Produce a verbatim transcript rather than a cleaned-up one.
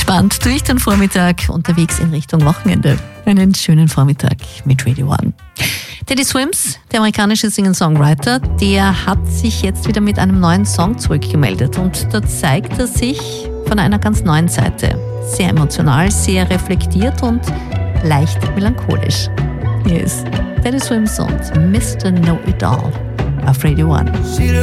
Entspannt durch den Vormittag, unterwegs in Richtung Wochenende. Einen schönen Vormittag mit Radio One. Teddy Swims, der amerikanische Singer-Songwriter, der hat sich jetzt wieder mit einem neuen Song zurückgemeldet. Und da zeigt er sich von einer ganz neuen Seite. Sehr emotional, sehr reflektiert und leicht melancholisch. Hier ist Teddy Swims und Mister Know It All auf Radio One.